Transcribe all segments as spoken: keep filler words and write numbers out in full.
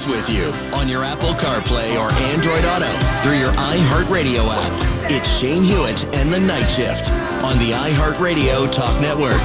Jesus with you on your Apple CarPlay or Android Auto through your iHeartRadio app. It's Shane Hewitt and the Night Shift on the iHeartRadio Talk Network.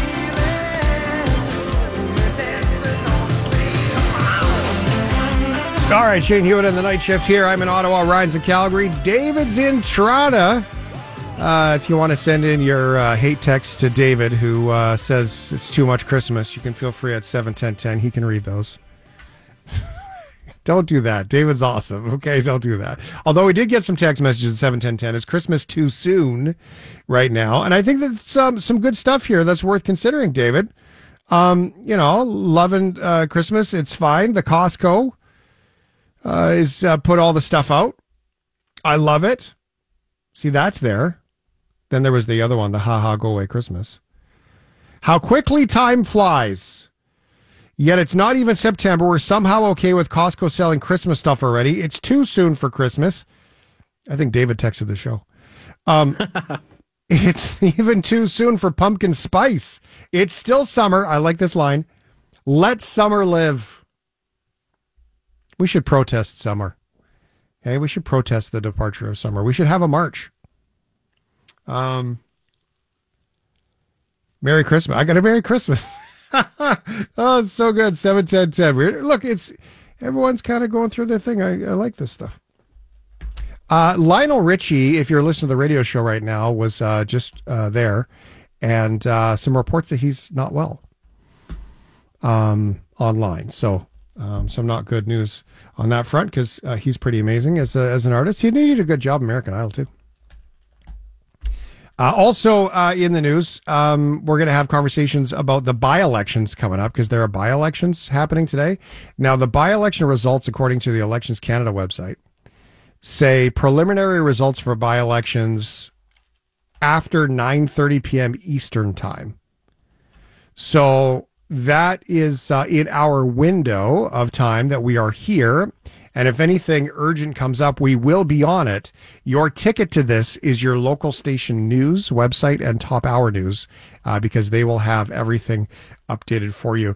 All right, Shane Hewitt and the Night Shift here. I'm in Ottawa, Ryan's in Calgary. David's in Toronto. Uh, if you want to send in your uh, hate text to David, who uh, says it's too much Christmas, you can feel free at seven ten ten. He can read those. Don't do that. David's awesome. Okay, don't do that. Although we did get some text messages at seven ten ten. Is Christmas too soon right now? And I think that's some, some good stuff here that's worth considering, David. Um, you know, loving uh, Christmas, it's fine. The Costco uh, is uh, put all the stuff out. I love it. See, that's there. Then there was the other one, the Ha Ha Go Away Christmas. How quickly time flies. Yet it's not even September. We're somehow okay with Costco selling Christmas stuff already. It's too soon for Christmas. I think David texted the show. Um, it's even too soon for pumpkin spice. It's still summer. I like this line. Let summer live. We should protest summer. Okay, we should protest the departure of summer. We should have a march. Um, Merry Christmas. I got a Merry Christmas. Oh, it's so good. seven ten ten. Look, it's everyone's kind of going through their thing. I, I like this stuff. Uh, Lionel Richie, if you're listening to the radio show right now, was uh, just uh, there, and uh, some reports that he's not well um, online. So um, some not good news on that front, because uh, he's pretty amazing as a, as an artist. He did a good job in American Idol, too. Uh, also uh, in the news, um, we're going to have conversations about the by-elections coming up, because there are by-elections happening today. Now, the by-election results, according to the Elections Canada website, say preliminary results for by-elections after nine thirty p.m. Eastern time. So that is uh, in our window of time that we are here. And if anything urgent comes up, we will be on it. Your ticket to this is your local station news website and Top Hour News, uh, because they will have everything updated for you.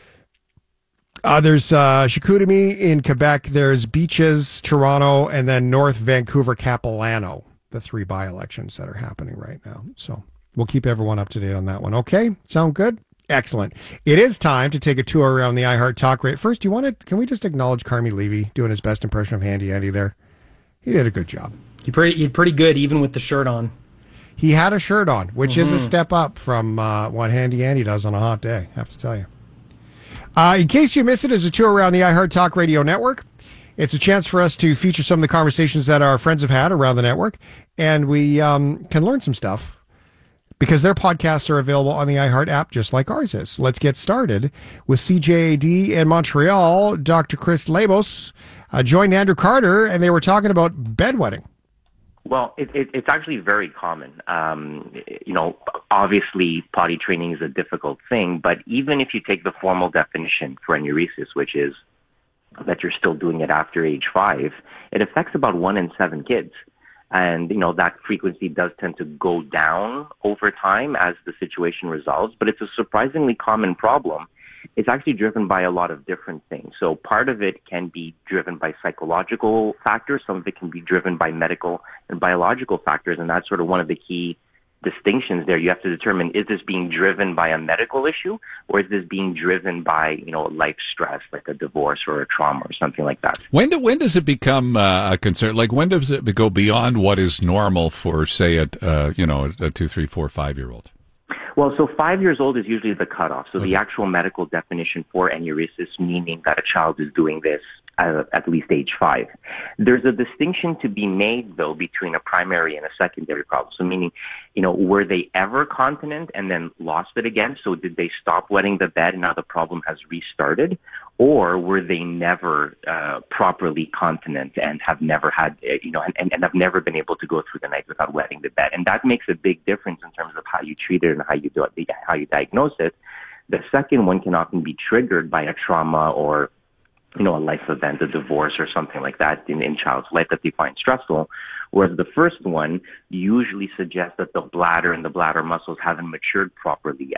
Uh, there's uh, Chicoutimi in Quebec. There's Beaches, Toronto, and then North Vancouver, Capilano, the three by-elections that are happening right now. So we'll keep everyone up to date on that one. Okay? Sound good? Excellent. It is time to take a tour around the iHeart Talk rate. First, you want to, can we just acknowledge Carmi Levy doing his best impression of Handy Andy there? He did a good job. He pretty, he pretty good, even with the shirt on. He had a shirt on, which mm-hmm. is a step up from uh, what Handy Andy does on a hot day, I have to tell you. Uh, in case you missed it, it's a tour around the iHeart Talk Radio Network. It's a chance for us to feature some of the conversations that our friends have had around the network, and we um, can learn some stuff, because their podcasts are available on the iHeart app, just like ours is. Let's get started with C J A D in Montreal. Doctor Chris Labos uh, joined Andrew Carter, and they were talking about bedwetting. Well, it, it, it's actually very common. Um, you know, obviously potty training is a difficult thing, but even if you take the formal definition for enuresis, which is that you're still doing it after age five, it affects about one in seven kids. And, you know, that frequency does tend to go down over time as the situation resolves, but it's a surprisingly common problem. It's actually driven by a lot of different things. So part of it can be driven by psychological factors. Some of it can be driven by medical and biological factors. And that's sort of one of the key distinctions there. You have to determine, is this being driven by a medical issue, or is this being driven by, you know, life stress, like a divorce or a trauma or something like that? When do, when does it become uh, a concern? Like, when does it go beyond what is normal for, say, a uh, you know a two, three, four, five year old? Well, so five years old is usually the cutoff. So okay. The actual medical definition for enuresis, meaning that a child is doing this at, at least age five. There's a distinction to be made, though, between a primary and a secondary problem. So meaning, you know, were they ever continent and then lost it again? So did they stop wetting the bed and now the problem has restarted? Or were they never uh, properly continent and have never had, you know, and, and have never been able to go through the night without wetting the bed? And that makes a big difference in terms of how you treat it and how you do it, how you diagnose it. The second one can often be triggered by a trauma or, you know, a life event, a divorce or something like that in, in child's life that they find stressful. Whereas the first one usually suggests that the bladder and the bladder muscles haven't matured properly yet.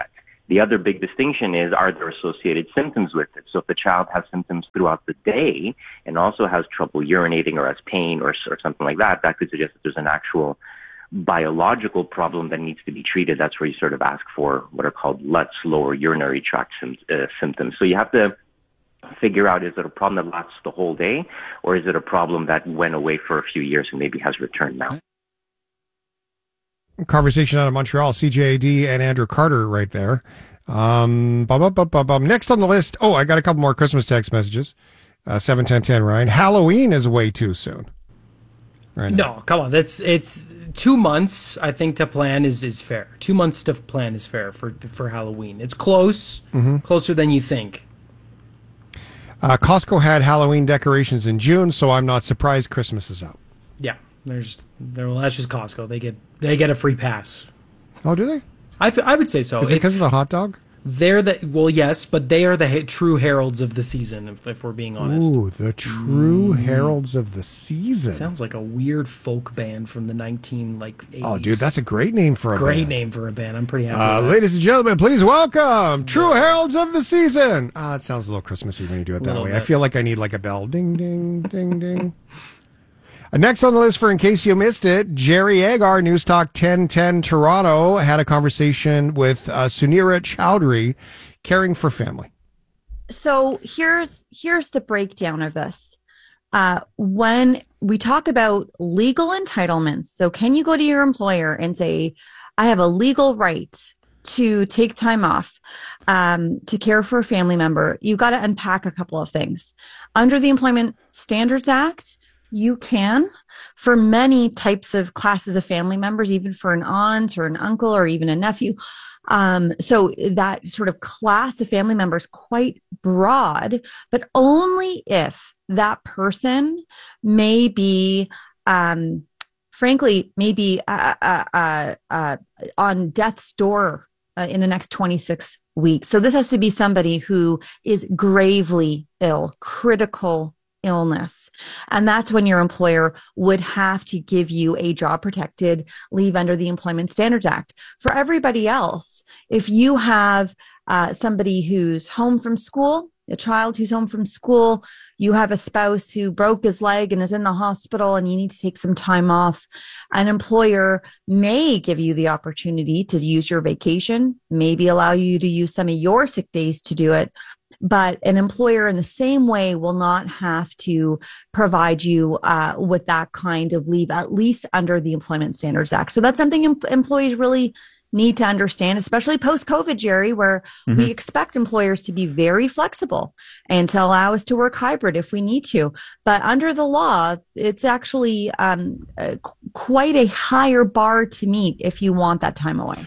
The other big distinction is, are there associated symptoms with it? So if the child has symptoms throughout the day and also has trouble urinating or has pain or, or something like that, that could suggest that there's an actual biological problem that needs to be treated. That's where you sort of ask for what are called L U T S, lower urinary tract sim- uh, symptoms. So you have to figure out, is it a problem that lasts the whole day, or is it a problem that went away for a few years and maybe has returned now? Conversation out of Montreal, C J A D and Andrew Carter right there. Um, bum, bum, bum, bum, bum. Next on the list, oh, I got a couple more Christmas text messages. Uh, seven ten ten, Ryan. Halloween is way too soon. Right now. No, come on. That's it's two months. I think to plan is, is fair. Two months to plan is fair for for Halloween. It's close, mm-hmm. closer than you think. Uh, Costco had Halloween decorations in June, so I'm not surprised Christmas is out. Yeah, there's there. Well, that's just Costco. They get they get a free pass. Oh, do they? I, f- I would say so. Is it because of the hot dog? They're the well, yes, but they are the ha- true heralds of the season. If, if we're being honest. Ooh, the true mm. heralds of the season. It sounds like a weird folk band from the nineteen like eighties. Oh, dude, that's a great name for a great band. name for a band. I'm pretty happy. Uh, with that. Ladies and gentlemen, please welcome True Heralds of the Season. Ah, it sounds a little Christmassy when you do it that way. Bit. I feel like I need like a bell. Ding, ding, ding, ding. Uh, next on the list, for in case you missed it, Jerry Agar, News Talk ten ten Toronto, had a conversation with uh, Sunira Chowdhury, Caring for Family. So here's here's the breakdown of this. Uh, when we talk about legal entitlements, so can you go to your employer and say, I have a legal right to take time off um, to care for a family member? You got to unpack a couple of things. Under the Employment Standards Act, you can, for many types of classes of family members, even for an aunt or an uncle or even a nephew. Um, so that sort of class of family members quite broad, but only if that person may be, um, frankly, maybe uh, uh, uh, uh, on death's door uh, in the next twenty-six weeks. So this has to be somebody who is gravely ill, critical illness. And that's when your employer would have to give you a job protected leave under the Employment Standards Act. For everybody else, if you have uh, somebody who's home from school, a child who's home from school, you have a spouse who broke his leg and is in the hospital and you need to take some time off, an employer may give you the opportunity to use your vacation, maybe allow you to use some of your sick days to do it. But an employer in the same way will not have to provide you uh, with that kind of leave, at least under the Employment Standards Act. So that's something em- employees really need to understand, especially post-COVID, Jerry, where mm-hmm. we expect employers to be very flexible and to allow us to work hybrid if we need to. But under the law, it's actually um, uh, quite a higher bar to meet if you want that time away.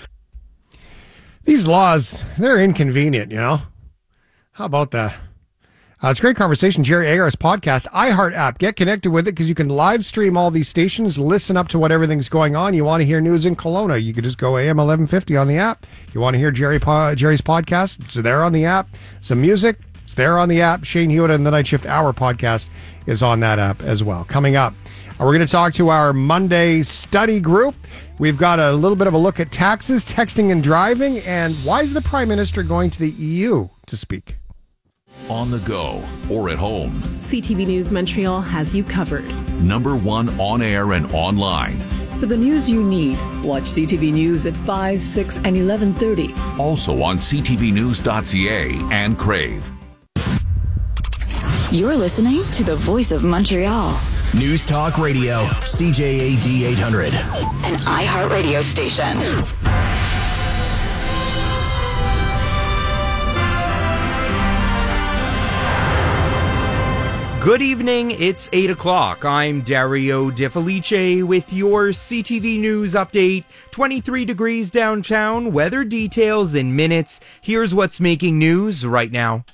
These laws, they're inconvenient, you know? How about that? Uh, it's a great conversation. Jerry Agar's podcast, iHeart app. Get connected with it because you can live stream all these stations, listen up to what everything's going on. You want to hear news in Kelowna, you can just go A M eleven fifty on the app. You want to hear Jerry po- Jerry's podcast, it's there on the app. Some music, it's there on the app. Shane Hewitt and the Night Shift Hour podcast is on that app as well. Coming up, we're going to talk to our Monday study group. We've got a little bit of a look at taxes, texting and driving, and why is the Prime Minister going to the E U to speak? On the go or at home, C T V News Montreal has you covered. Number one on air and online. For the news you need, watch C T V News at five, six, and eleven thirty. Also on c t v news dot c a and Crave. You're listening to the Voice of Montreal. News Talk Radio, C J A D eight hundred. An iHeart radio station. Good evening, it's eight o'clock. I'm Dario De Felice with your C T V News update. twenty-three degrees downtown, weather details in minutes. Here's what's making news right now.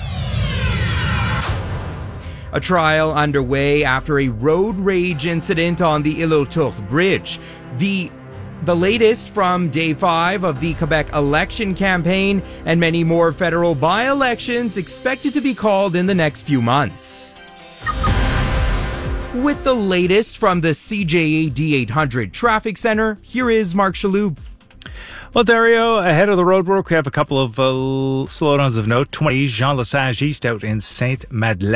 A trial underway after a road rage incident on the Île-aux-Tourtes Bridge. The The latest from day five of the Quebec election campaign and many more federal by-elections expected to be called in the next few months. With the latest from the C J A D eight hundred Traffic Center, here is Mark Chaloub. Well, Dario, ahead of the roadwork, we have a couple of uh, slowdowns of note. twenty Jean Lesage East out in Saint Madeleine.